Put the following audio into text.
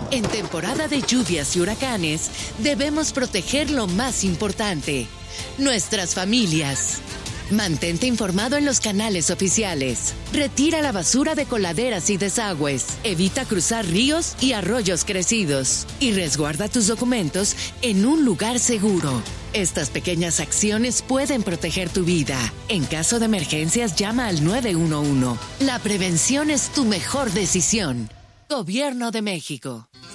En temporada de lluvias y huracanes, debemos proteger lo más importante, nuestras familias. Mantente informado en los canales oficiales. Retira la basura de coladeras y desagües. Evita cruzar ríos y arroyos crecidos. Y resguarda tus documentos en un lugar seguro. Estas pequeñas acciones pueden proteger tu vida. En caso de emergencias, llama al 911. La prevención es tu mejor decisión. Gobierno de México.